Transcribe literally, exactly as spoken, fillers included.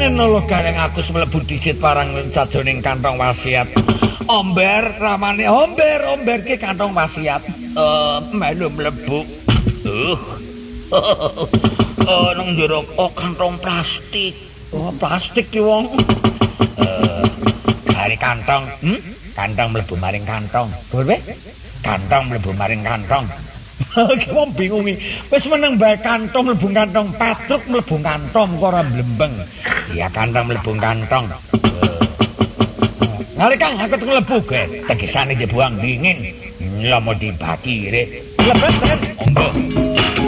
ngene lho gareng aku mlebu disit parang sajroning kantong wasiat. Omber ramane omber omber ki kantong wasiat. Eh melu mlebu. Uh. Oh nang jero oh kantong plastik. Oh plastik ki wong. Eh dari kantong, hmm? Kantong mlebu maring kantong. Boleh? Kantong mlebu maring kantong. Ki wong bingung iki. Wis meneng bae kantong mlebu kantong, patruk mlebu kantong kok ora blembeng. Iya kantong mlebu kantong. Ngali Kang, aku tuh mlebu ge. Tegesane dibuang dingin. Lah mau dibagi rek. Lebet kan? Monggo.